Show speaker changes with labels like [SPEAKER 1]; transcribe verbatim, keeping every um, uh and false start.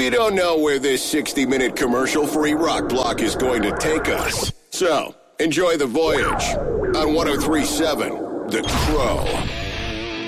[SPEAKER 1] We don't know where this sixty-minute commercial-free rock block is going to take us. So, enjoy the voyage on one oh three point seven The Crow.